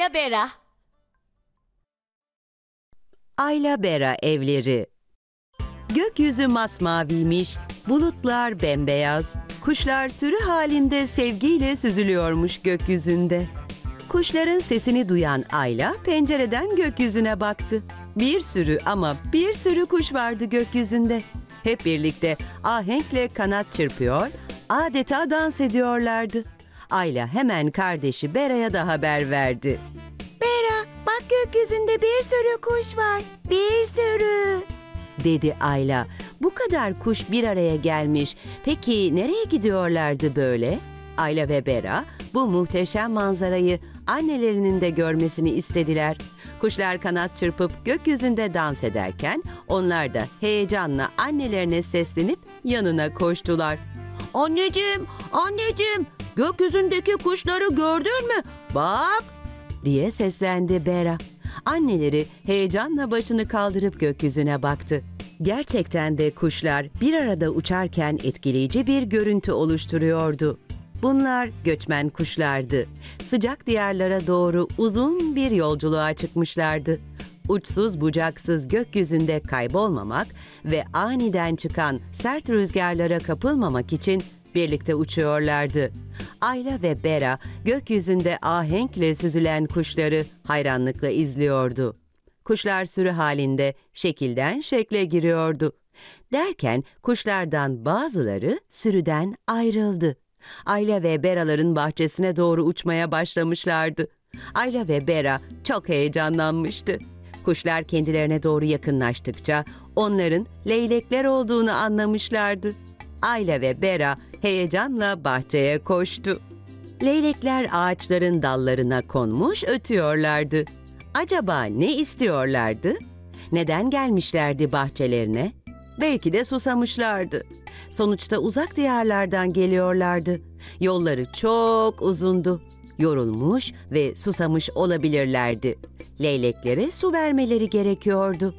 Ayla Bera. Ayla Bera evleri. Gökyüzü masmaviymiş, bulutlar bembeyaz, kuşlar sürü halinde sevgiyle süzülüyormuş gökyüzünde. Kuşların sesini duyan Ayla pencereden gökyüzüne baktı. Bir sürü kuş vardı gökyüzünde. Hep birlikte ahenkle kanat çırpıyor, adeta dans ediyorlardı. Ayla hemen kardeşi Bera'ya da haber verdi. "Bera, bak gökyüzünde bir sürü kuş var, bir sürü," dedi Ayla. Bu kadar kuş bir araya gelmiş. Peki nereye gidiyorlardı böyle? Ayla ve Bera bu muhteşem manzarayı annelerinin de görmesini istediler. Kuşlar kanat çırpıp gökyüzünde dans ederken onlar da heyecanla annelerine seslenip yanına koştular. "Anneciğim, anneciğim, gökyüzündeki kuşları gördün mü? Bak!" diye seslendi Bera. Anneleri heyecanla başını kaldırıp gökyüzüne baktı. Gerçekten de kuşlar bir arada uçarken etkileyici bir görüntü oluşturuyordu. Bunlar göçmen kuşlardı. Sıcak diyarlara doğru uzun bir yolculuğa çıkmışlardı. Uçsuz bucaksız gökyüzünde kaybolmamak ve aniden çıkan sert rüzgarlara kapılmamak için birlikte uçuyorlardı. Ayla ve Bera gökyüzünde ahenkle süzülen kuşları hayranlıkla izliyordu. Kuşlar sürü halinde şekilden şekle giriyordu. Derken kuşlardan bazıları sürüden ayrıldı. Ayla ve Bera'ların bahçesine doğru uçmaya başlamışlardı. Ayla ve Bera çok heyecanlanmıştı. Kuşlar kendilerine doğru yakınlaştıkça onların leylekler olduğunu anlamışlardı. Ayla ve Bera heyecanla bahçeye koştu. Leylekler ağaçların dallarına konmuş ötüyorlardı. Acaba ne istiyorlardı? Neden gelmişlerdi bahçelerine? Belki de susamışlardı. Sonuçta uzak diyarlardan geliyorlardı. Yolları çok uzundu. Yorulmuş ve susamış olabilirlerdi. Leyleklere su vermeleri gerekiyordu.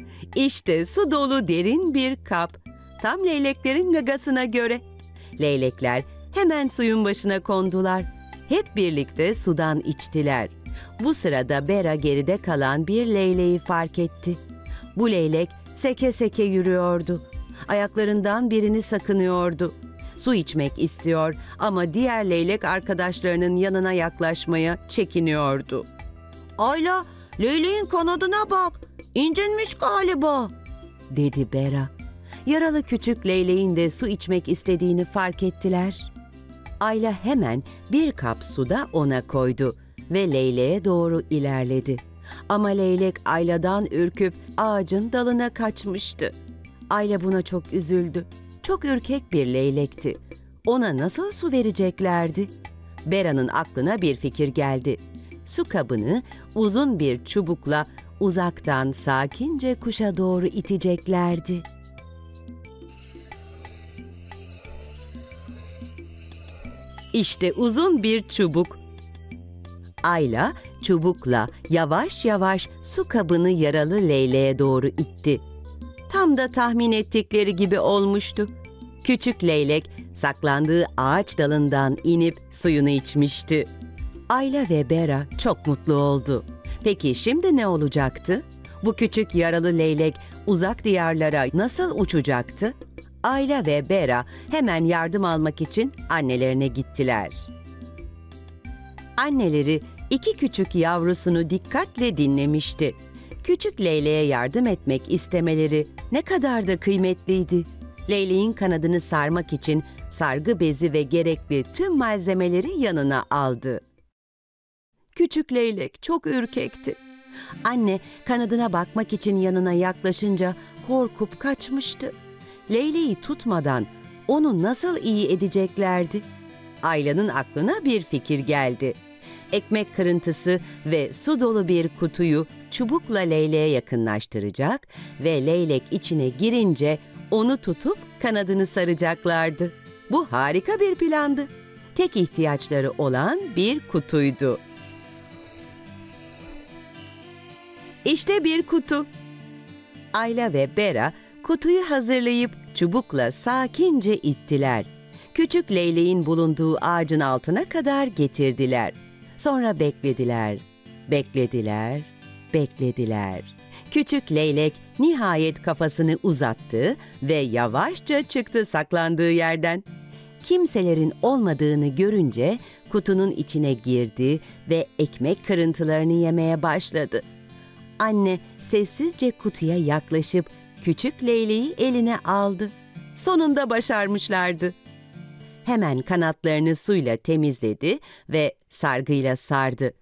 İşte su dolu derin bir kap. Tam leyleklerin gagasına göre. Leylekler hemen suyun başına kondular. Hep birlikte sudan içtiler. Bu sırada Bera geride kalan bir leyleği fark etti. Bu leylek seke seke yürüyordu. Ayaklarından birini sakınıyordu. Su içmek istiyor ama diğer leylek arkadaşlarının yanına yaklaşmaya çekiniyordu. "Ayla, leyleğin kanadına bak, incinmiş galiba," dedi Bera. Yaralı küçük leyleğin de su içmek istediğini fark ettiler. Ayla hemen bir kap suda ona koydu ve leyleğe doğru ilerledi. Ama leylek Ayla'dan ürküp ağacın dalına kaçmıştı. Ayla buna çok üzüldü. Çok ürkek bir leylekti. Ona nasıl su vereceklerdi? Bera'nın aklına bir fikir geldi. Su kabını uzun bir çubukla uzaktan sakince kuşa doğru iteceklerdi. İşte uzun bir çubuk. Ayla çubukla yavaş yavaş su kabını yaralı leyleğe doğru itti. Tam da tahmin ettikleri gibi olmuştu. Küçük leylek saklandığı ağaç dalından inip suyunu içmişti. Ayla ve Bera çok mutlu oldu. Peki şimdi ne olacaktı? Bu küçük yaralı leylek uzak diyarlara nasıl uçacaktı? Ayla ve Bera hemen yardım almak için annelerine gittiler. Anneleri iki küçük yavrusunu dikkatle dinlemişti. Küçük leyleğe yardım etmek istemeleri ne kadar da kıymetliydi. Leyleğin kanadını sarmak için sargı bezi ve gerekli tüm malzemeleri yanına aldı. Küçük leylek çok ürkekti. Anne kanadına bakmak için yanına yaklaşınca korkup kaçmıştı. Leyleği tutmadan onu nasıl iyi edeceklerdi? Ayla'nın aklına bir fikir geldi. Ekmek kırıntısı ve su dolu bir kutuyu çubukla leyleğe yakınlaştıracak ve leylek içine girince onu tutup kanadını saracaklardı. Bu harika bir plandı. Tek ihtiyaçları olan bir kutuydu. İşte bir kutu. Ayla ve Bera kutuyu hazırlayıp çubukla sakince ittiler. Küçük leyleğin bulunduğu ağacın altına kadar getirdiler. Sonra beklediler. Beklediler, beklediler. Küçük leylek nihayet kafasını uzattı ve yavaşça çıktı saklandığı yerden. Kimselerin olmadığını görünce kutunun içine girdi ve ekmek kırıntılarını yemeye başladı. Anne sessizce kutuya yaklaşıp küçük leyleği eline aldı. Sonunda başarmışlardı. Hemen kanatlarını suyla temizledi ve sargıyla sardı.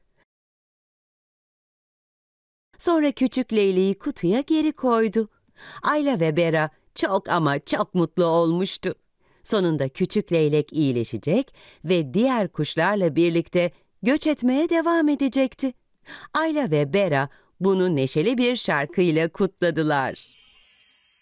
Sonra küçük leyleği kutuya geri koydu. Ayla ve Bera çok ama çok mutlu olmuştu. Sonunda küçük leylek iyileşecek ve diğer kuşlarla birlikte göç etmeye devam edecekti. Ayla ve Bera bunu neşeli bir şarkıyla kutladılar.